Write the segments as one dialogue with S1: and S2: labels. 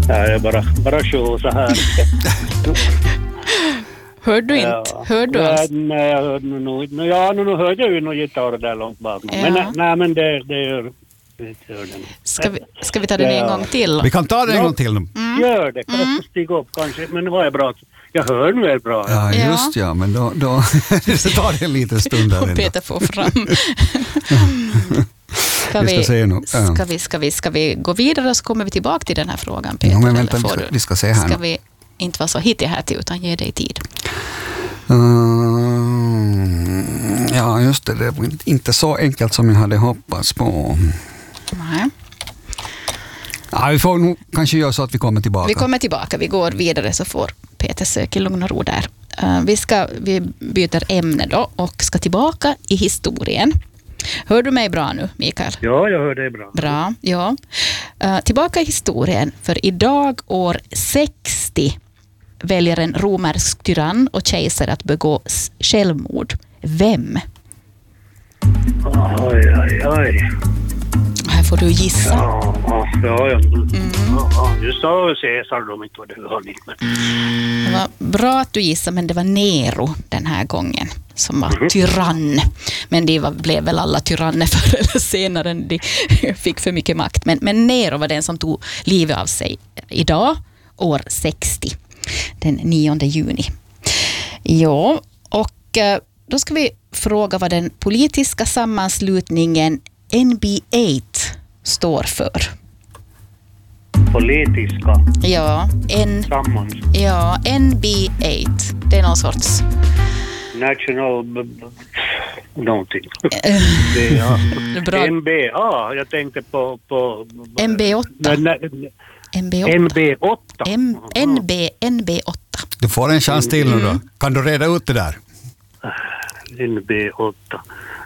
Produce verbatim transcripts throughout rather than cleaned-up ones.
S1: Ja, jag är bara, bara show så här.
S2: Hör du inte?
S1: Ja.
S2: Hör du
S1: Ja,
S2: alls?
S1: nej, jag hörde nog, nu, ja, nu, nu hörde jag ju någon gitarr där långt bak.
S2: Ja.
S1: Men, nej, nej, men det, det gör det gör det nog.
S2: Ska vi, ska vi ta den en
S1: Ja.
S2: gång till?
S3: Vi kan ta det en
S1: Ja.
S3: gång till.
S2: Mm.
S1: Gör det, kan jag stiga upp kanske. Men det var ju bra. Jag hör nu är bra.
S3: Ja,
S2: Ja.
S3: just ja, men då, då så tar det en liten stund där
S2: Och
S3: ändå.
S2: Peter får fram. Ska
S3: Vi ska
S2: vi,
S3: se nu. Ja.
S2: ska, vi, ska, vi, ska vi gå vidare så kommer vi tillbaka till den här frågan, Peter?
S3: Ja, men vänta,
S2: eller
S3: vi
S2: får
S3: ska,
S2: du-
S3: vi ska se här
S2: Ska
S3: nu.
S2: vi inte vara så hittiga här till utan ge dig tid?
S3: Mm, ja, just det. Det var inte så enkelt som jag hade hoppats på.
S2: Nej.
S3: Ja, vi får nog kanske göra så att vi kommer tillbaka.
S2: Vi kommer tillbaka, vi går vidare så får Peter söka lugn och ro där. Uh, vi, ska, vi byter ämne då och ska tillbaka i historien. Hör du mig bra nu, Mikael?
S1: Ja, jag hör det bra.
S2: Bra, ja. Uh, tillbaka i historien, för idag år sextio väljer en romersk tyrann och kejsare att begå s- självmord. Vem?
S1: Oj, oj, oj.
S2: Här får du gissa.
S1: Ja, ja, ja. ja. ja, ja. Du sa Caesar då, inte vad det var ni. Men...
S2: Det var bra att du gissade, men det var Nero den här gången som var tyrann. Men de var, blev väl alla tyranner förr eller senare när de fick för mycket makt. Men, men Nero var den som tog livet av sig idag, år sextio, den nionde juni. Ja, och eh, då ska vi fråga vad den politiska sammanslutningen N B åtta står för.
S1: Politiska
S2: Ja, N,
S1: sammans.
S2: ja, N B åtta. Det är någon sorts...
S1: National... B- b- någonting.
S2: Eh,
S1: Det, ja.
S2: bra.
S1: N B A, jag tänkte på... på
S2: N B åtta.
S1: Nej, nej,
S2: N B åtta.
S1: N B åtta.
S2: M, N B, N B åtta.
S3: Du får en chans till nu då. Kan du reda ut det där?
S1: N B åtta.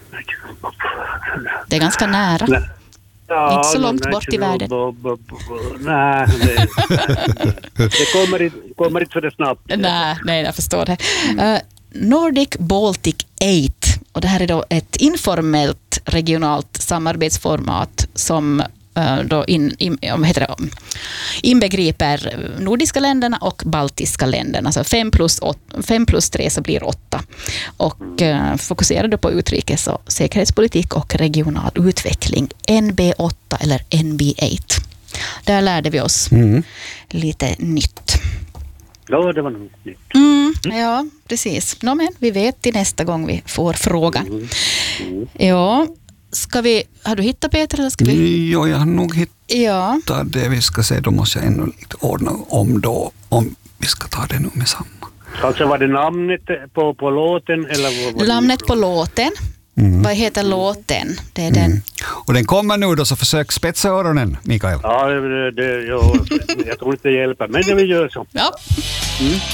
S2: Det är ganska nära.
S1: Nej. Ja,
S2: Inte så långt bort i
S1: national
S2: världen.
S1: bo- bo- bo- Nej, det, det kommer, inte, kommer inte så det snabbt.
S2: Nej, nej, jag förstår det. Uh, Nordic Baltic åtta. Och det här är då ett informellt regionalt samarbetsformat som uh, då in, in, vad heter det, inbegriper nordiska länderna och baltiska länderna. Så fem plus, åt, fem plus tre så blir åtta. Och uh, fokuserar då på utrikes- och säkerhetspolitik och regional utveckling. N B åtta eller N B åtta. Där lärde vi oss
S3: Mm.
S2: lite nytt.
S1: Ja, det var nog nytt.
S2: Mm, ja, precis. Nå, men vi vet till nästa gång vi får frågan. Ja, ska vi... Har du hittat Peter eller ska vi...
S3: Jo, jag har nog hittat
S2: Ja,
S3: det vi ska se. Då måste jag ännu lite ordna om då, om vi ska ta det nu med samma.
S1: Alltså var det namnet på, på låten? Eller vad var det
S2: namnet
S1: för
S2: på
S1: låt?
S2: låten.
S3: Mm.
S2: Vad heter låten? Det är den...
S3: Och den kommer nu då, så försök spetsa öronen, Mikael.
S1: Ja, det, det, ja, jag tror inte det hjälper, men det vi gör så.
S2: Ja.